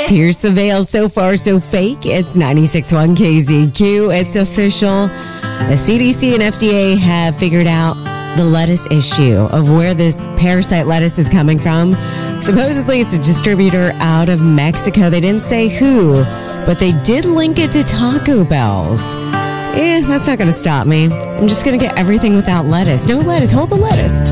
Pierce the veil. So far, so fake. It's 96.1 KZQ. It's official. The CDC and FDA have figured out the lettuce issue of where this parasite lettuce is coming from. Supposedly, it's a distributor out of Mexico. They didn't say who, but they did link it to Taco Bell's. That's not going to stop me. I'm just going to get everything without lettuce. No lettuce. Hold the lettuce.